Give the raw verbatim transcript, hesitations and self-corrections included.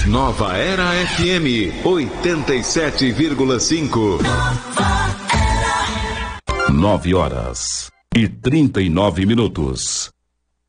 Nova Era F M oitenta e sete vírgula cinco. Nove horas e trinta e nove minutos.